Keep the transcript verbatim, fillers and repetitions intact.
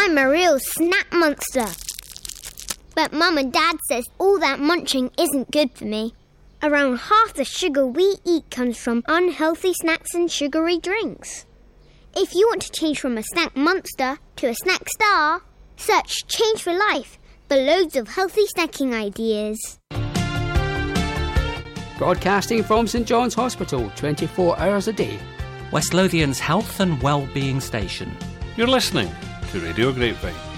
I'm a real snack monster. But Mum and Dad says all that munching isn't good for me. Around half the sugar we eat comes from unhealthy snacks and sugary drinks. If you want to change from a snack monster to a snack star, search Change for Life for loads of healthy snacking ideas. Broadcasting from St John's Hospital, twenty-four hours a day. West Lothian's health and well-being station. You're listening to Radio Grapevine.